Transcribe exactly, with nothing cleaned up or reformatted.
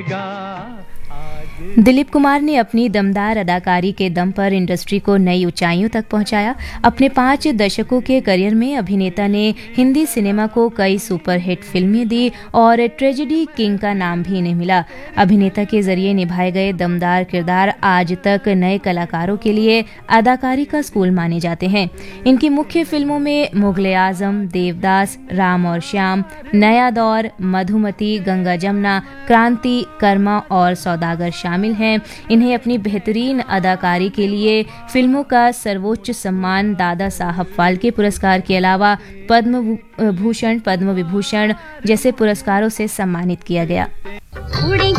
दिलीप कुमार ने अपनी दमदार अदाकारी के दम पर इंडस्ट्री को नई ऊंचाइयों तक पहुंचाया। अपने पाँच दशकों के करियर में अभिनेता ने हिंदी सिनेमा को कई सुपरहिट फिल्में दी और ट्रेजेडी किंग का नाम भी इन्हें मिला। अभिनेता के जरिए निभाए गए दमदार किरदार आज तक नए कलाकारों के लिए अदाकारी का स्कूल माने जाते हैं। इनकी मुख्य फिल्मों में मुगले आजम, देवदास, राम और श्याम, नया दौर, मधुमती, गंगा जमुना, क्रांति, कर्मा और सौदागर शामिल हैं। इन्हें अपनी बेहतरीन अदाकारी के लिए फिल्मों का सर्वोच्च सम्मान दादा साहब फाल्के पुरस्कार के अलावा पद्म भूषण, पद्म विभूषण जैसे पुरस्कारों से सम्मानित किया गया।